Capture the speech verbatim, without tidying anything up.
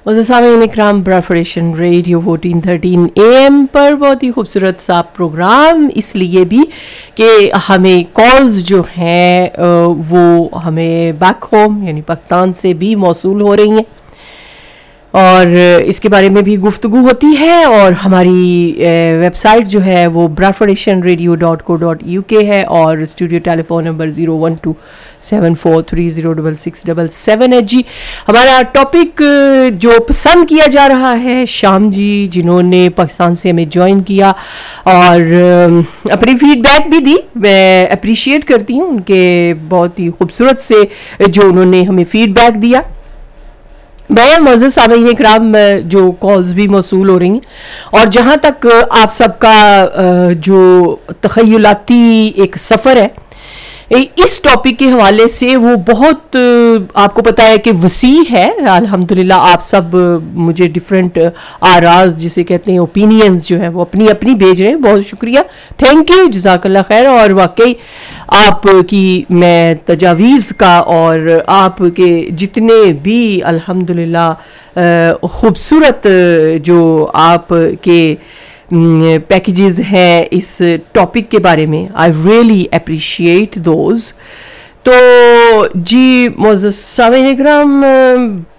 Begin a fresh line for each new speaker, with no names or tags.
मुज़्ज़िज़ Ikram broadcasting radio fourteen thirteen A M पर बहुत ही खूबसूरत सा प्रोग्राम, इसलिए भी कि हमें कॉल्स जो हैं वो हमें बैक होम यानी पाकिस्तान से भी मौसूल हो रही हैं और इसके बारे में भी गुफ्तगू होती है। और हमारी वेबसाइट जो है वो broadcasting radio dot co dot U के है और studio telephone number zero one two seven four three zero double six double seven है जी। हमारा टॉपिक जो पसंद किया जा रहा है शाम जी, जिन्होंने पाकिस्तान से हमें ज्वाइन किया और अपनी फीडबैक भी दी, मैं अप्रिशिएट करती हूँ उनके बहुत ही खूबसूरत से जो उन्होंने हमें फीडबैक दिया। मैं मुअज़्ज़िज़ सामीन इकराम जो कॉल्स भी मौसूल हो रही हैं और जहाँ तक आप सबका जो तख़य्युलाती एक सफ़र है इस टॉपिक के हवाले से वो बहुत आपको पता है कि वसी है। अल्हम्दुलिल्लाह आप सब मुझे डिफरेंट आराज़ जिसे कहते हैं ओपिनियंस जो है वो अपनी अपनी भेज रहे हैं, बहुत शुक्रिया, थैंक यू, जज़ाकल्लाह खैर। और वाकई आपकी मैं तजावीज़ का और आपके जितने भी अल्हम्दुलिल्लाह खूबसूरत जो आपके पैकेजेस हैं इस टॉपिक के बारे में, आई रियली अप्रिशिएट दोज। तो जी मुअज़्ज़िज़ सामीन इकराम,